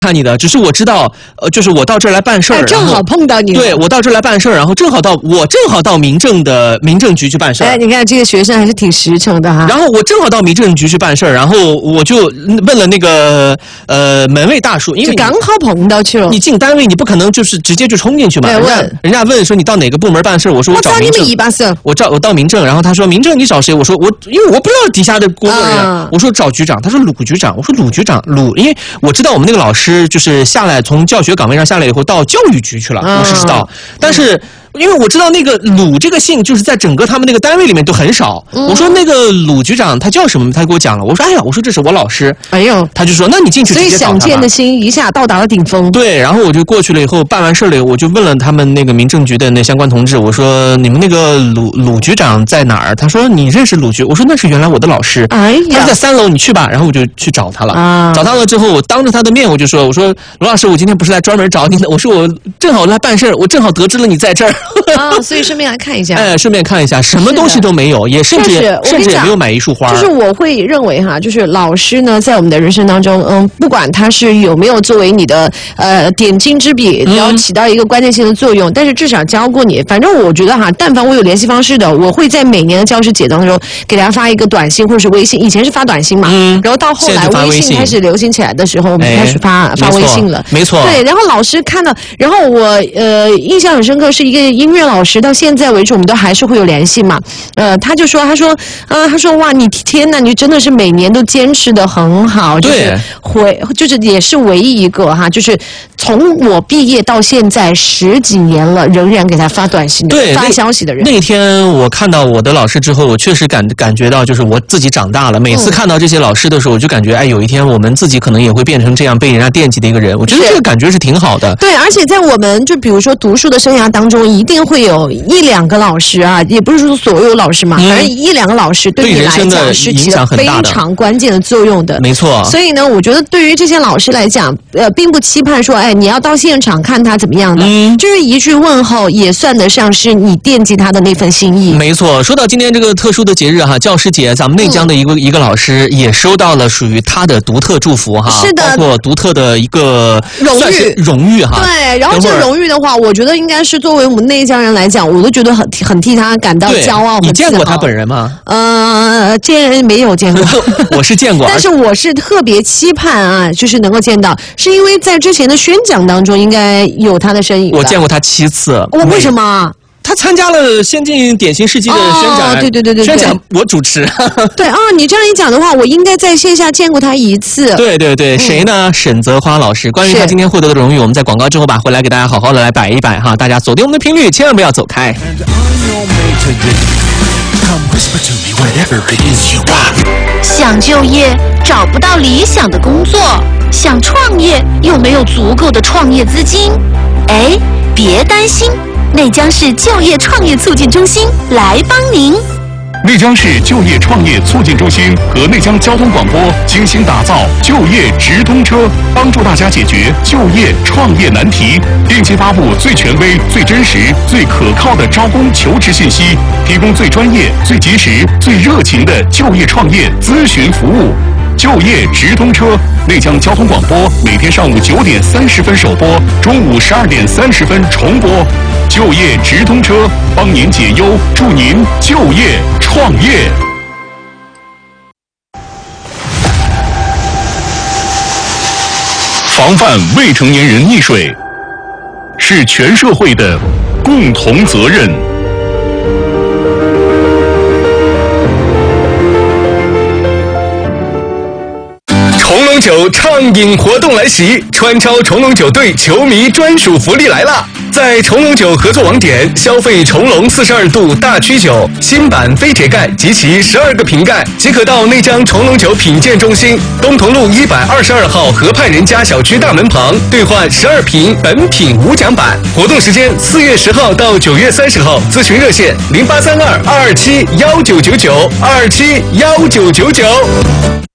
看你的，只是我知道，就是我到这儿来办事儿， 正好碰到你。 对，我到这儿来办事儿，然后正好到民政局去办事儿。 哎，你看这个学生还是挺实诚的哈。 然后我正好到民政局去办事儿，然后我就问了那个门卫大叔，因为刚好碰到去了。 你进单位你不可能就是直接就冲进去嘛。人家问说你到哪个部门办事儿，我说我找民政。我到民政，然后他说民政你找谁？我说因为我不知道底下的工作人员，我说找局长，他说鲁局长，我说鲁局长，因为我知道我们那个老师。就是下来从教学岗位上下来以后到教育局去了，我是知道，但是因为我知道那个鲁这个姓就是在整个他们那个单位里面都很少。我说那个鲁局长他叫什么？他给我讲了。我说哎呀，我说这是我老师。哎呦，他就说那你进去直接找他吧。 所以想见的心一下到达了顶峰。 对，然后我就过去了以后办完事了以后，我就问了他们那个民政局的那相关同志，我说你们那个鲁局长在哪儿？他说你认识鲁局？我说那是原来我的老师。哎呀，他在3楼，你去吧。然后我就去找他了。找他了之后，我当着他的面我就说，我说罗老师，我今天不是来专门找你的，我说我正好来办事，我正好得知了你在这儿。 所以顺便来看一下。 顺便看一下，什么东西都没有，也甚至也没有买一束花。 就是我会认为哈，就是老师呢，在我们的人生当中，不管他是有没有作为你的点睛之笔，然后起到一个关键性的作用，但是至少教过你。反正我觉得哈，但凡我有联系方式的，我会在每年的教师节当中给大家发一个短信或者是微信。以前是发短信嘛，然后到后来微信开始流行起来的时候，我们开始发微信了。 没错。 对，然后老师看到，然后我印象很深刻，是一个音乐老师，到现在为止我们都还是会有联系嘛。他说哇，你天哪，你真的是每年都坚持的很好，就是也是唯一一个哈，就是从我毕业到现在10几年了，仍然给他发短信的，发消息的人。 那天我看到我的老师之后，我确实感觉到，就是我自己长大了。每次看到这些老师的时候，我就感觉，哎，有一天我们自己可能也会变成这样被人家惦记的一个人。我觉得这个感觉是挺好的。 对，而且在我们就比如说读书的生涯当中，一定会有1、2个老师啊，也不是说所有老师嘛，反正1、2个老师对你来讲是起了非常关键的作用的。 没错。 所以呢，我觉得对于这些老师来讲，并不期盼说，哎，你要到现场看他怎么样的，就是一句问候，也算得上是你惦记他的那份心意。 没错。说到今天这个特殊的节日哈，教师节，咱们内江的一个老师也收到了属于他的独特祝福哈， 是的， 包括独特的一个荣誉哈。 对，然后这个荣誉的话，我觉得应该是作为我们内江人来讲，我都觉得很替他感到骄傲。 你见过他本人吗？ 没有见过。 我是见过， 但是我是特别期盼啊，就是能够见到，是因为在之前的宣讲当中应该有他的身影。 我见过他7次。 为什么？ 他参加了先进典型事迹的宣讲， 对， 宣讲我主持。 对啊，你这样一讲的话，我应该在线下见过他1次。 对，谁呢？沈泽花老师。关于他今天获得的荣誉，我们在广告之后吧，回来给大家好好的来摆一摆哈，大家锁定我们的频率，千万不要走开。 想就业找不到理想的工作，想创业又没有足够的创业资金，哎，别担心。内江市就业创业促进中心来帮您。 内江市就业创业促进中心和内江交通广播精心打造就业直通车，帮助大家解决就业创业难题，定期发布最权威、最真实、最可靠的招工求职信息，提供最专业、最及时、最热情的就业创业咨询服务。就业直通车，内江交通广播每天上午9点30分首播，中午12点30分重播。就业直通车，帮您解忧，祝您就业创业。防范未成年人溺水，是全社会的共同责任。 重龙酒畅饮活动来袭，川超重龙酒队球迷专属福利来了！在重龙酒合作网点消费重龙42度大曲酒新版飞铁盖及其12个瓶盖，即可到内江重龙酒品鉴中心东同路122号河畔人家小区大门旁兑换12瓶本品无奖版。活动时间4月10号到9月30号，咨询热线0832-227-1999，227-1999。